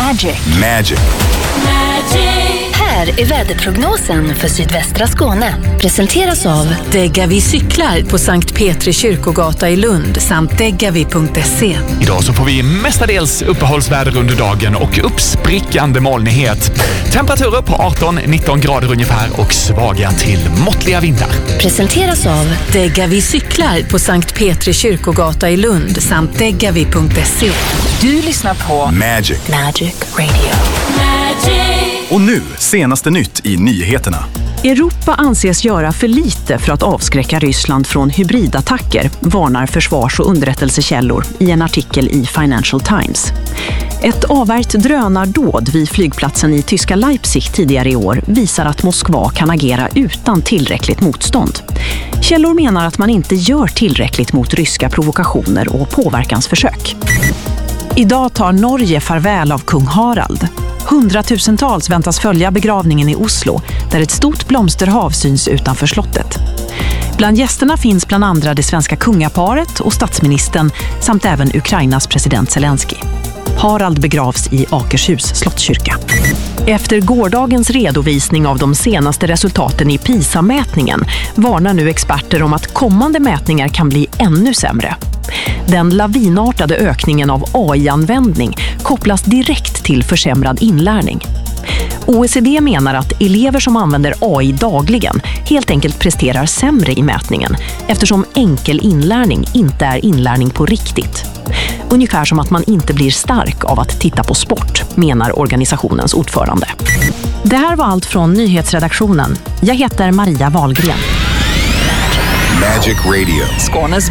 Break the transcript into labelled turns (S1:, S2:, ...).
S1: Magic.
S2: Här är väderprognosen för sydvästra Skåne. Presenteras av
S3: Degavi cyklar på Sankt Petri kyrkogata i Lund samt degavi.se.
S4: Idag så får vi mestadels uppehållsväder under dagen och uppsprickande molnighet. Temperaturer på 18-19 grader ungefär och svaga till måttliga vindar.
S2: Presenteras av
S3: Degavi cyklar på Sankt Petri kyrkogata i Lund samt degavi.se.
S2: Du lyssnar på
S1: Magic
S2: Radio.
S5: Och nu, senaste nytt i nyheterna.
S6: Europa anses göra för lite för att avskräcka Ryssland från hybridattacker, varnar försvars- och underrättelsekällor i en artikel i Financial Times. Ett avvärjt drönardåd vid flygplatsen i tyska Leipzig tidigare i år visar att Moskva kan agera utan tillräckligt motstånd. Källor menar att man inte gör tillräckligt mot ryska provokationer och påverkansförsök. Idag tar Norge farväl av kung Harald. Hundratusentals väntas följa begravningen i Oslo, där ett stort blomsterhav syns utanför slottet. Bland gästerna finns bland andra det svenska kungaparet och statsministern samt även Ukrainas president Zelensky. Harald begravs i Akershus slottskyrka. Efter gårdagens redovisning av de senaste resultaten i PISA-mätningen varnar nu experter om att kommande mätningar kan bli ännu sämre. Den lavinartade ökningen av AI-användning kopplas direkt till försämrad inlärning. OECD menar att elever som använder AI dagligen helt enkelt presterar sämre i mätningen eftersom enkel inlärning inte är inlärning på riktigt. Ungefär som att man inte blir stark av att titta på sport, menar organisationens ordförande. Det här var allt från nyhetsredaktionen. Jag heter Maria Wahlgren.
S1: Radio.
S2: Skånes